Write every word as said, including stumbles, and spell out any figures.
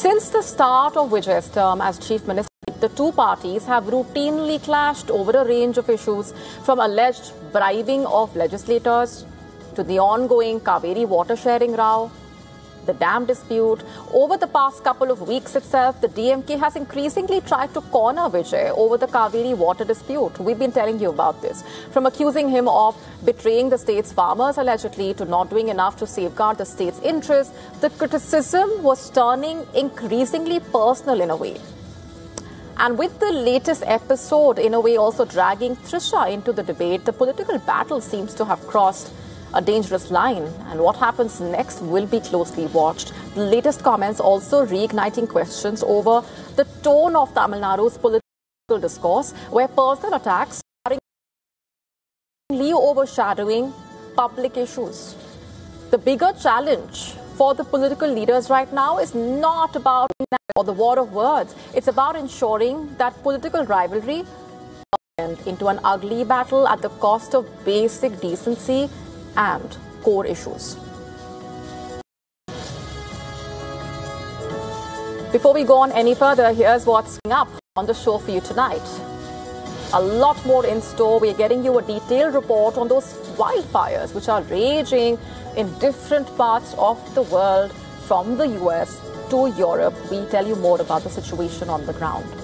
Since the start of Vijay's term as Chief Minister, the two parties have routinely clashed over a range of issues, from alleged bribing of legislators to the ongoing Kaveri water sharing row, the dam dispute. Over the past couple of weeks itself, the D M K has increasingly tried to corner Vijay over the Kaveri water dispute. We've been telling you about this. From accusing him of betraying the state's farmers allegedly to not doing enough to safeguard the state's interests, the criticism was turning increasingly personal in a way. And with the latest episode, in a way, also dragging Trisha into the debate, the political battle seems to have crossed a dangerous line. And what happens next will be closely watched. The latest comments also reigniting questions over the tone of Tamil Nadu's political discourse, where personal attacks are increasingly overshadowing public issues. The bigger challenge for the political leaders right now is not about or the war of words. It's about ensuring that political rivalry doesn't into an ugly battle at the cost of basic decency and core issues. Before we go on any further, here's what's coming up on the show for you tonight. A lot more in store. We're getting you a detailed report on those wildfires which are raging in different parts of the world, from the U S to Europe. We tell you more about the situation on the ground.